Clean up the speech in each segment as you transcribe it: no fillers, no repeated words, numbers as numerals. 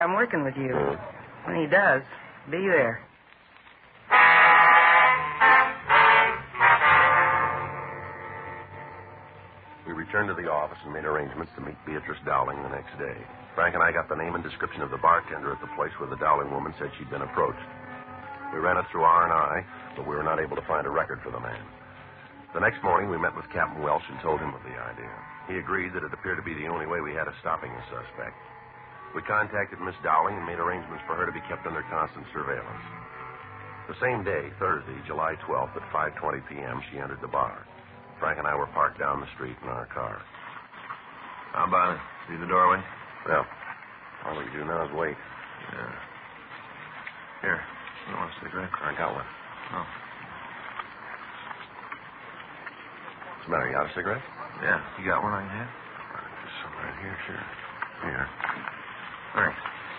I'm working with you. When he does, be there. We returned to the office and made arrangements to meet Beatrice Dowling the next day. Frank and I got the name and description of the bartender at the place where the Dowling woman said she'd been approached. We ran it through R&I, but we were not able to find a record for the man. The next morning, we met with Captain Welsh and told him of the idea. He agreed that it appeared to be the only way we had of stopping the suspect. We contacted Miss Dowling and made arrangements for her to be kept under constant surveillance. The same day, Thursday, July 12th, at 5:20 p.m., she entered the bar. Frank and I were parked down the street in our car. How about it? See the doorway? Well, all we do now is wait. Yeah. Here. You want a cigarette? I got one. Oh. What's the matter? You got a cigarette? Yeah. You got one I can have? Just some right here, sure. Here. Thanks.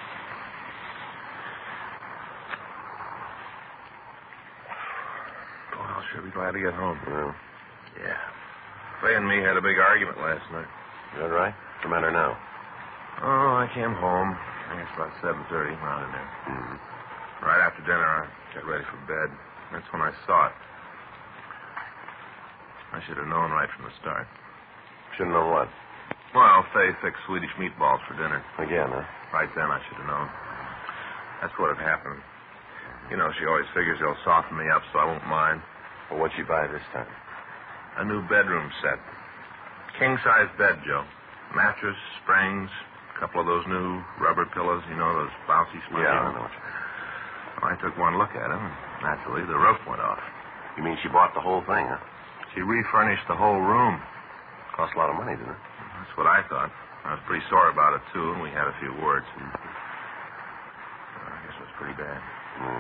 Well, I'll sure be glad to get home. Well, Yeah. Fay and me had a big argument last night. is that right? What's the matter now? Oh, I came home. I guess about 7:30, around in there. Mm-hmm. Right after dinner, I got ready for bed. That's when I saw it. I should have known right from the start. Shouldn't know what. Well, Fay fixed Swedish meatballs for dinner. Again, huh? Right then, I should have known. That's what had happened. You know, she always figures they'll soften me up so I won't mind. Well, what'd she buy this time? A new bedroom set. King-size bed, Joe. Mattress, springs, a couple of those new rubber pillows, you know, those bouncy springs. Yeah, I know what you mean. Well, I took one look at them, and naturally, the roof went off. You mean she bought the whole thing, huh? She refurnished the whole room. Cost a lot of money, didn't it? That's what I thought. I was pretty sore about it, too, and we had a few words. I guess it was pretty bad. Mm.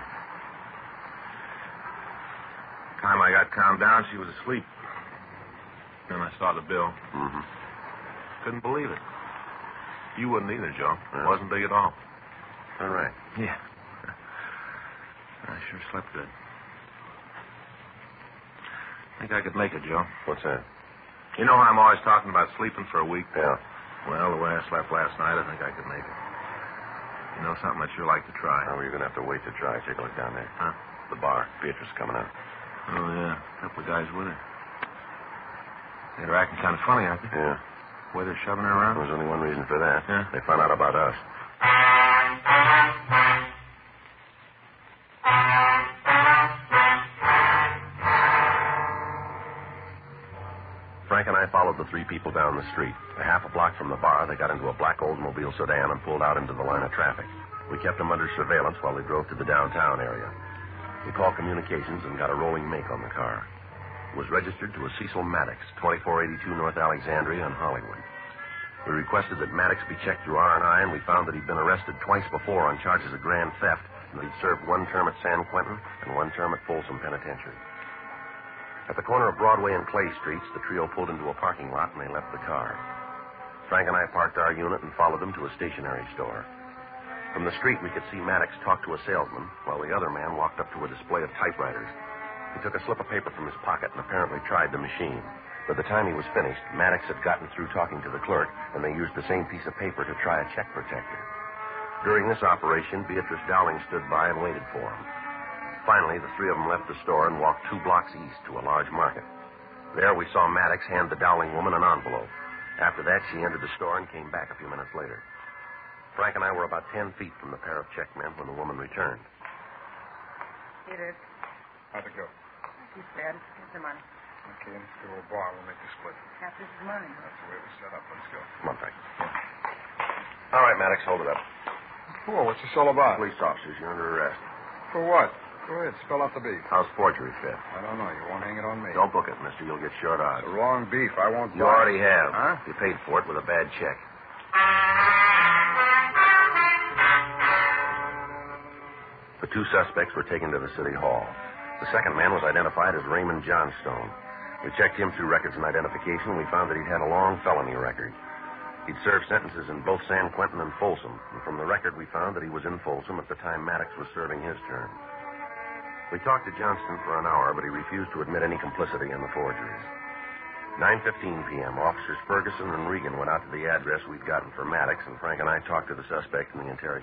The time I got calmed down, she was asleep. Then I saw the bill. Mm-hmm. Couldn't believe it. You wouldn't either, Joe. It Yeah. wasn't big at all. All right. Yeah. I sure slept good. Think I could make it, Joe. What's that? You know how I'm always talking about sleeping for a week? Yeah. Well, the way I slept last night, I think I could make it. You know something I'd sure like to try? Oh, you're going to have to wait to try. Take a look down there. Huh? The bar. Beatrice coming out. Oh, yeah. A couple of guys with her. They're acting kind of funny, aren't they? Yeah. The way they're shoving her around? There's only one reason for that. Yeah? They found out about us. Frank and I followed the three people down the street. A half a block from the bar, they got into a black Oldsmobile sedan and pulled out into the line of traffic. We kept them under surveillance while they drove to the downtown area. We called communications and got a rolling make on the car. It was registered to a Cecil Maddox, 2482 North Alexandria in Hollywood. We requested that Maddox be checked through R&I, and we found that he'd been arrested twice before on charges of grand theft, and that he'd served one term at San Quentin and one term at Folsom Penitentiary. At the corner of Broadway and Clay Streets, the trio pulled into a parking lot, and they left the car. Frank and I parked our unit and followed them to a stationery store. From the street, we could see Maddox talk to a salesman, while the other man walked up to a display of typewriters. He took a slip of paper from his pocket and apparently tried the machine. By the time he was finished, Maddox had gotten through talking to the clerk, and they used the same piece of paper to try a check protector. During this operation, Beatrice Dowling stood by and waited for him. Finally, the three of them left the store and walked 2 blocks east to a large market. There, we saw Maddox hand the Dowling woman an envelope. After that, she entered the store and came back a few minutes later. Frank and I were about 10 feet from the pair of checkmen when the woman returned. Here it is. How'd it go? Too bad. Here's the money. Okay, let's go to a bar. We'll make the split. Half this is mine. That's the way it was set up. Let's go. Come on, Frank. All right, Maddox, hold it up. Cool. What's this all about? Police officers, you're under arrest. For what? Go ahead. Spell out the beef. How's forgery fit? I don't know. You won't hang it on me. Don't book it, mister. You'll get short odds. It's the wrong beef. I won't You buy already it. have. Huh? You paid for it with a bad check. The 2 suspects were taken to the city hall. The second man was identified as Raymond Johnstone. We checked him through records and identification, and we found that he'd had a long felony record. He'd served sentences in both San Quentin and Folsom, and from the record we found that he was in Folsom at the time Maddox was serving his term. We talked to Johnston for an hour, but he refused to admit any complicity in the forgeries. 9:15 p.m., Officers Ferguson and Regan went out to the address we'd gotten for Maddox, and Frank and I talked to the suspect in the interrogation